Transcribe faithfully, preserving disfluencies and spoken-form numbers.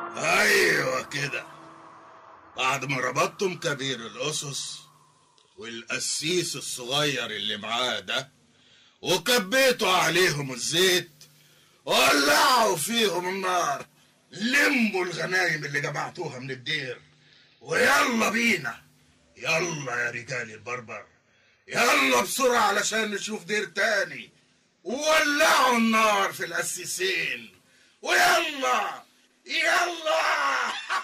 ايوه كده. بعد ما ربطتم كبير الاسس والقسيس الصغير اللي معاه ده وكبيتوا عليهم الزيت ولعوا فيهم النار، لموا الغنايم اللي جمعتوها من الدير ويلا بينا. يلا يا رجال البربر، يلا بسرعة علشان نشوف دير تاني، وولعوا النار في القسيسين ويلا يلا.